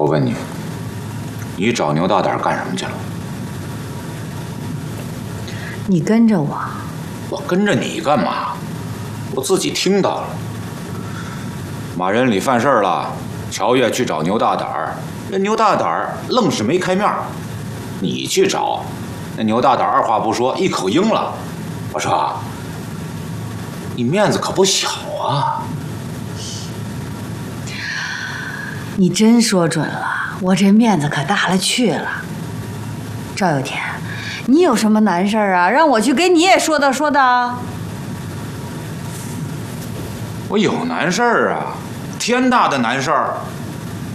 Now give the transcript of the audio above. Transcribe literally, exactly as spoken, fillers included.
我问你，你找牛大胆干什么去了？ 你跟着我。 我跟着你干嘛？我自己听到了。马仁礼犯事儿了，乔越去找牛大胆儿，那牛大胆儿愣是没开面儿。你去找，那牛大胆儿二话不说，一口应了。我说，你面子可不小啊！ 你真说准了，我这面子可大了去了。赵有田，你有什么难事儿啊？让我去给你也说道说道。 我有难事儿啊，天大的难事儿！